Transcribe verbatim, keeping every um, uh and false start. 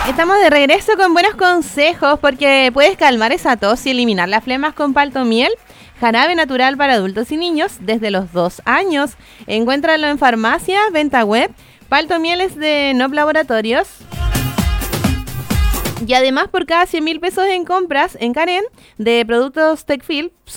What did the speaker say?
Estamos de regreso con buenos consejos porque puedes calmar esa tos y eliminar las flemas con Paltomiel, jarabe natural para adultos y niños desde los dos años. Encuéntralo en farmacia, venta web. Paltomiel es de N O P Laboratorios. Y además por cada cien mil pesos en compras en Karen de productos Techfil,